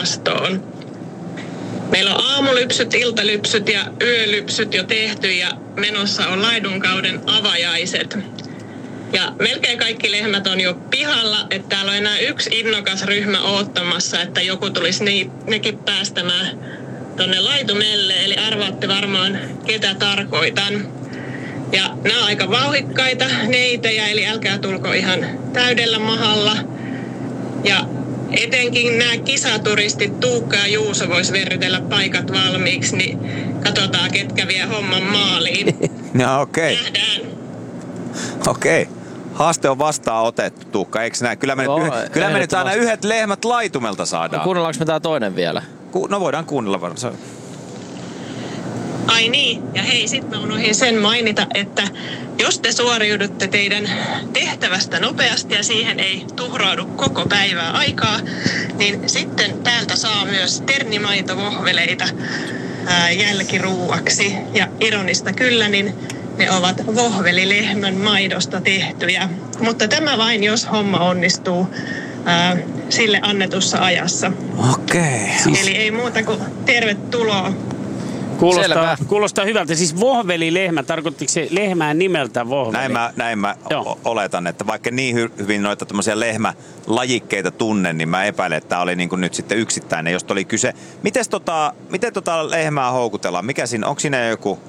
varastoon. Meillä on aamulypsyt, iltalypsyt ja yölypsyt jo tehty ja menossa on laidunkauden avajaiset. Ja melkein kaikki lehmät on jo pihalla, että täällä on enää yksi innokas ryhmä oottamassa, että joku tulisi nekin päästämään tonne laitumelle. Eli arvaatte varmaan, ketä tarkoitan. Ja nämä on aika vauhikkaita neitejä, eli älkää tulko ihan täydellä mahalla. Ja etenkin nämä kisaturistit Tuukka ja Juuso vois verrytellä paikat valmiiksi, niin katsotaan, ketkä vie homman maaliin. No okei. Nähdään. Okei. Haaste on vastaan otettu, Tuukka, eikö näin? Kyllä me nyt aina yhdet lehmät laitumelta saadaan. No, kuunnellaanko me tää toinen vielä? No voidaan kuunnella varmaan. Ai niin, ja hei, sit mä unohdin sen mainita, että jos te suoriudutte teidän tehtävästä nopeasti ja siihen ei tuhraudu koko päivää aikaa, niin sitten täältä saa myös ternimaitovohveleita jälkiruuaksi. Ja ironista kyllä, niin ne ovat vohvelilehmän maidosta tehtyjä. Mutta tämä vain, jos homma onnistuu sille annetussa ajassa. Okei. Eli ei muuta kuin tervetuloa. Kuulostaa hyvältä. Siis vohvelilehmä, tarkoittiko se lehmää nimeltä vohveli? Näin mä oletan, että vaikka niin hyvin noita tämmöisiä lehmälajikkeita tunnen, niin mä epäilen, että tää oli niin kuin nyt sitten yksittäinen, josta oli kyse. Miten lehmää houkutellaan? Mikä siinä, onko siinä joku?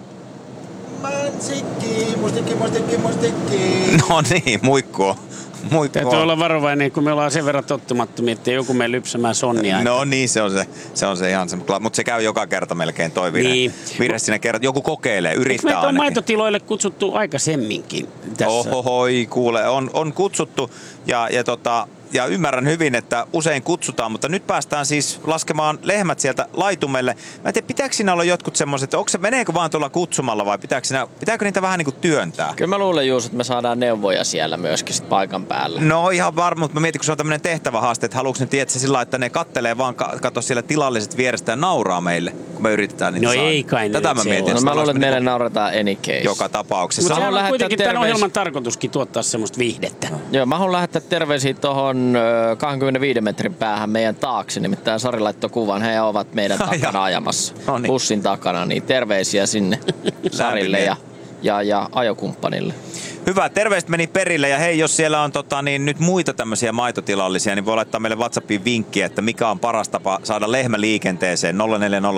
Mustikki. No niin, muikkuu. Täytyy olla varovainen, kun me ollaan sen verran tottumattomia, että joku mene lypsämään sonnia. No niin, se on se ihan se. Mutta se käy joka kerta melkein toi virhe. Niin. Virhe siinä kerta. Joku kokeilee, yrittää meitä on ainakin. maitotiloille kutsuttu aikaisemminkin tässä. Ohohoi, kuule, on kutsuttu ja ymmärrän hyvin, että usein kutsutaan, mutta nyt päästään siis laskemaan lehmät sieltä laitumelle. Mä en tiedä, pitääkö siinä olla jotkut semmoiset, meneekö vaan tuolla kutsumalla vai pitääkö niitä vähän niin kuin työntää? Kyllä mä luulen, Juus, että me saadaan neuvoja siellä myöskin sit paikan päällä. No ihan varma, mutta mä mietin, kun se on tämmöinen tehtävähaaste, että haluuks ne tietää sillä, että ne kattelee vaan, kato siellä tilalliset vierestä ja nauraa meille, kun me yritetään niitä saada. Ei kai. Tätä mä mietin. No mä luulen, että meille naurataan any case. Joka tapauksessa. Mutta sehän on kuitenkin tämän ohjelman tarkoituskin tuottaa semmoista viihdettä. Joo, mä haluan lähettää terveisiä tohon 25 metrin päähän meidän taakse. Nimittäin Sari laittoi kuvan, he ovat meidän takana ajamassa. Noniin. Bussin takana, niin terveisiä sinne Sarille ja ajokumppanille. Hyvä, terveiset meni perille ja hei, jos siellä on nyt muita tämmöisiä maitotilallisia, niin voi laittaa meille WhatsAppiin vinkkiä, että mikä on paras tapa saada lehmä liikenteeseen. 0403564556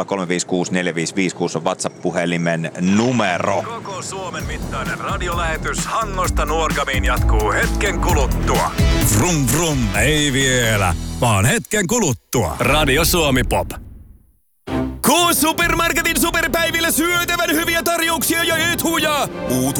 on WhatsApp-puhelimen numero. Koko Suomen mittainen radiolähetys Hangosta Nuorgamiin jatkuu hetken kuluttua. Vrum vrum, ei vielä, vaan hetken kuluttua. Radio Suomi Pop. K-Supermarketin superpäivillä syötävän hyviä tarjouksia ja etuja.